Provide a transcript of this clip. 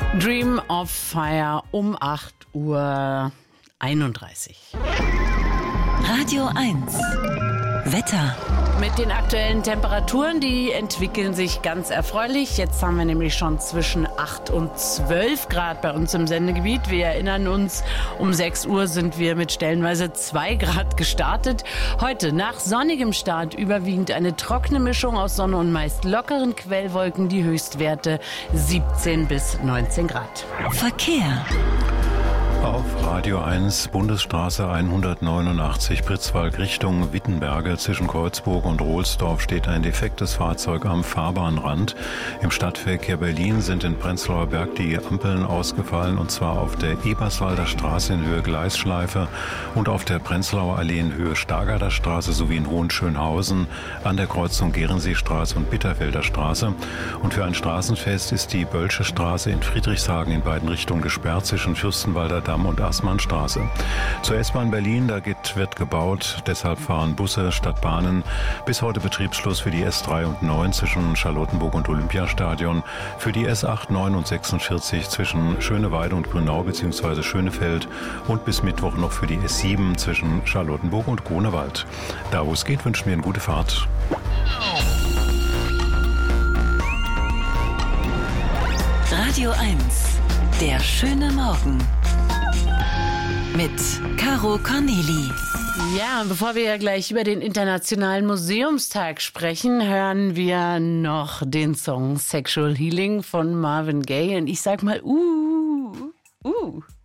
Dream of Fire um 8:31 Uhr. Radio 1. Wetter. Mit den aktuellen Temperaturen, die entwickeln sich ganz erfreulich. Jetzt haben wir nämlich schon zwischen 8 und 12 Grad bei uns im Sendegebiet. Wir erinnern uns, um 6 Uhr sind wir mit stellenweise 2 Grad gestartet. Heute nach sonnigem Start überwiegend eine trockene Mischung aus Sonne und meist lockeren Quellwolken. Die Höchstwerte 17 bis 19 Grad. Verkehr. Auf Radio 1, Bundesstraße 189, Pritzwalk Richtung Wittenberge. Zwischen Kreuzburg und Rohlsdorf steht ein defektes Fahrzeug am Fahrbahnrand. Im Stadtverkehr Berlin sind in Prenzlauer Berg die Ampeln ausgefallen, und zwar auf der Eberswalder Straße in Höhe Gleisschleife und auf der Prenzlauer Allee in Höhe Stargarder Straße sowie in Hohenschönhausen an der Kreuzung Gerenseestraße und Bitterfelder Straße. Und für ein Straßenfest ist die Bölsche Straße in Friedrichshagen in beiden Richtungen gesperrt zwischen Fürstenwalder Damm und Assmannstraße. Zur S-Bahn Berlin, da wird gebaut, deshalb fahren Busse statt Bahnen. Bis heute Betriebsschluss für die S3 und 9 zwischen Charlottenburg und Olympiastadion, für die S8, 9 und 46 zwischen Schöneweide und Grünau bzw. Schönefeld und bis Mittwoch noch für die S7 zwischen Charlottenburg und Grunewald. Da wo es geht, wünschen wir eine gute Fahrt. Radio 1. Der schöne Morgen. Mit Caro Corneli. Ja, und bevor wir gleich über den Internationalen Museumstag sprechen, hören wir noch den Song Sexual Healing von Marvin Gaye. Und ich sag mal,